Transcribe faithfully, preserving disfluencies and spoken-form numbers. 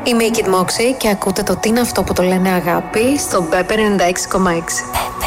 Είμαι η Kid Moxie και ακούτε το «Τι είναι αυτό που το λένε αγάπη» στο Pepper ενενήντα έξι κόμμα έξι.